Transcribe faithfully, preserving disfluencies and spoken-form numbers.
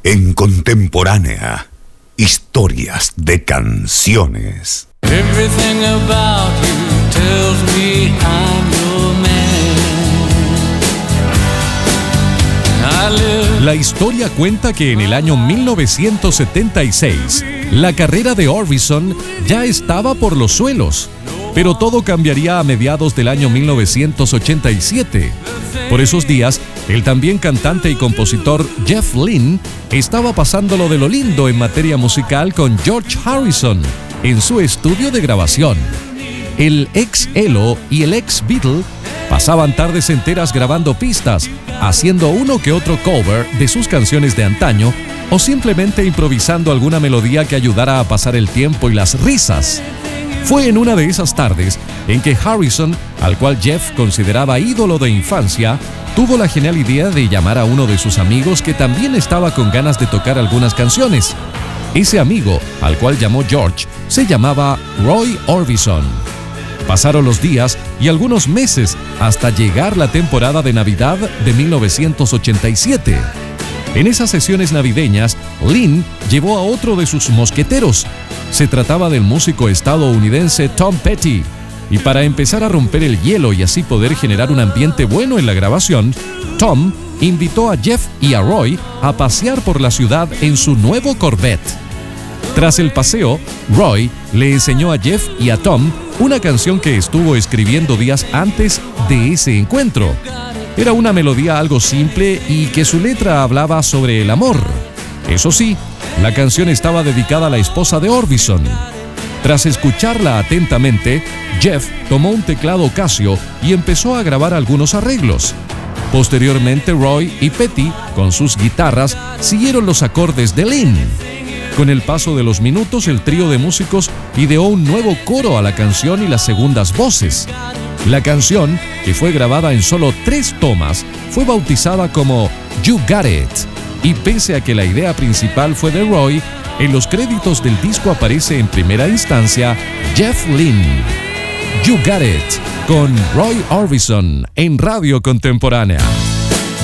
En Contemporánea, historias de canciones. Everything about you tells me I'm your man. I live... La historia cuenta que en el año mil novecientos setenta y seis, la carrera de Orbison ya estaba por los suelos, pero todo cambiaría a mediados del año mil novecientos ochenta y siete. Por esos días, el también cantante y compositor Jeff Lynne estaba pasándolo de lo lindo en materia musical con George Harrison en su estudio de grabación. El ex Elo y el ex Beatle pasaban tardes enteras grabando pistas, haciendo uno que otro cover de sus canciones de antaño o simplemente improvisando alguna melodía que ayudara a pasar el tiempo y las risas. Fue en una de esas tardes en que Harrison, al cual Jeff consideraba ídolo de infancia, tuvo la genial idea de llamar a uno de sus amigos que también estaba con ganas de tocar algunas canciones. Ese amigo, al cual llamó George, se llamaba Roy Orbison. Pasaron los días y algunos meses hasta llegar la temporada de Navidad de mil novecientos ochenta y siete. En esas sesiones navideñas, Lynne llevó a otro de sus mosqueteros. Se trataba del músico estadounidense Tom Petty. Y para empezar a romper el hielo y así poder generar un ambiente bueno en la grabación, Tom invitó a Jeff y a Roy a pasear por la ciudad en su nuevo Corvette. Tras el paseo, Roy le enseñó a Jeff y a Tom una canción que estuvo escribiendo días antes de ese encuentro. Era una melodía algo simple y que su letra hablaba sobre el amor. Eso sí, la canción estaba dedicada a la esposa de Orbison. Tras escucharla atentamente, Jeff tomó un teclado Casio y empezó a grabar algunos arreglos. Posteriormente, Roy y Petty, con sus guitarras, siguieron los acordes de Lynne. Con el paso de los minutos, el trío de músicos ideó un nuevo coro a la canción y las segundas voces. La canción, que fue grabada en solo tres tomas, fue bautizada como You Got It. Y pese a que la idea principal fue de Roy, en los créditos del disco aparece en primera instancia Jeff Lynne. You Got It, con Roy Orbison en Radio Contemporánea.